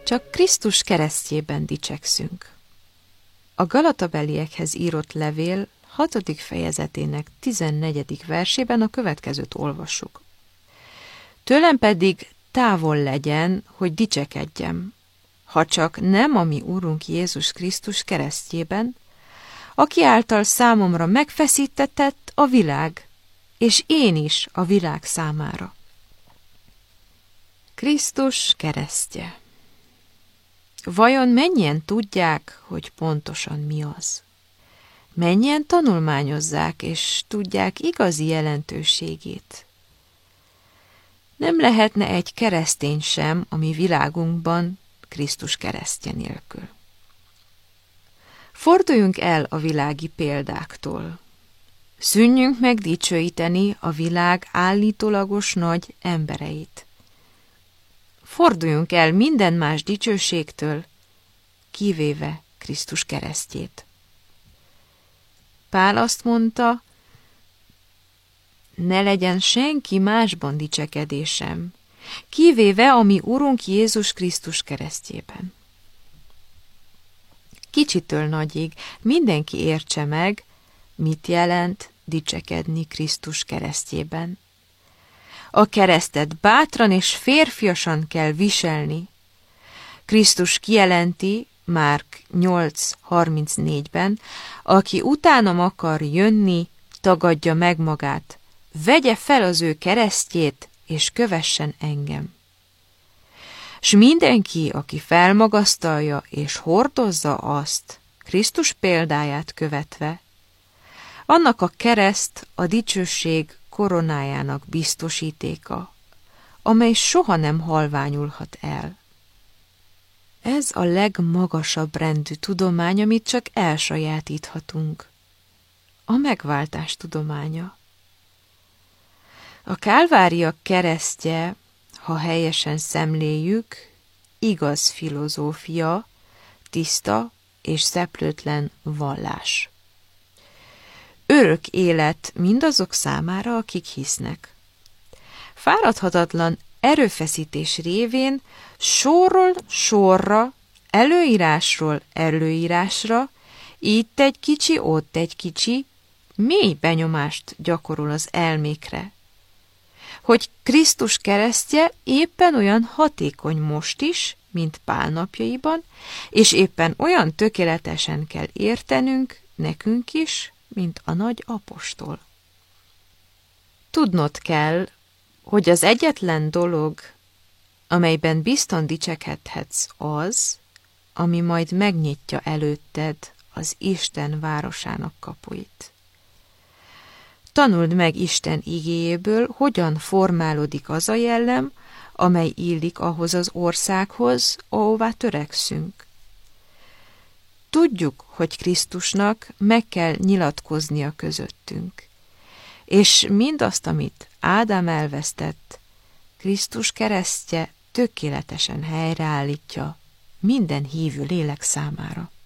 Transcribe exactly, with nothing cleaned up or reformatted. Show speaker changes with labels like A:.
A: csak Krisztus keresztjében dicsekszünk. A Galatabeliekhez írott levél hatodik fejezetének tizennegyedik versében a következőt olvassuk. Tőlem pedig távol legyen, hogy dicsekedjem, ha csak nem a mi Úrunk Jézus Krisztus keresztjében, aki által számomra megfeszítetett a világ, és én is a világ számára. Krisztus keresztje. Vajon mennyien tudják, hogy pontosan mi az? Mennyien tanulmányozzák és tudják igazi jelentőségét? Nem lehetne egy keresztény sem a mi világunkban Krisztus keresztje nélkül. Forduljunk el a világi példáktól. Szűnjünk meg dicsőíteni a világ állítólagos nagy embereit. Forduljunk el minden más dicsőségtől, kivéve Krisztus keresztjét. Pál azt mondta, ne legyen senki másban dicsekedésem, kivéve a mi Urunk Jézus Krisztus keresztjében. Kicsitől nagyig mindenki értse meg, mit jelent dicsekedni Krisztus keresztjében. A keresztet bátran és férfiasan kell viselni. Krisztus kijelenti, Márk nyolc harmincnégyben, aki utánam akar jönni, tagadja meg magát, vegye fel az ő keresztjét, és kövessen engem. S mindenki, aki felmagasztalja és hordozza azt, Krisztus példáját követve, annak a kereszt a dicsőség koronájának biztosítéka, amely soha nem halványulhat el. Ez a legmagasabb rendű tudomány, amit csak elsajátíthatunk. A megváltás tudománya. A Kálvária keresztje, ha helyesen szemléljük, igaz filozófia, tiszta és szeplőtlen vallás. Örök élet mindazok számára, akik hisznek. Fáradhatatlan erőfeszítés révén sorról sorra, előírásról előírásra, itt egy kicsi, ott egy kicsi, mély benyomást gyakorol az elmékre, hogy Krisztus keresztje éppen olyan hatékony most is, mint Pál napjaiban, és éppen olyan tökéletesen kell értenünk nekünk is, mint a nagy apostol. Tudnod kell, hogy az egyetlen dolog, amelyben bizton dicsekedhetsz az, ami majd megnyitja előtted az Isten városának kapuit. Tanuld meg Isten igéjéből, hogyan formálódik az a jellem, amely illik ahhoz az országhoz, ahová törekszünk. Tudjuk, hogy Krisztusnak meg kell nyilatkoznia közöttünk, és mindazt, amit Ádám elvesztett, Krisztus keresztje tökéletesen helyreállítja minden hívő lélek számára.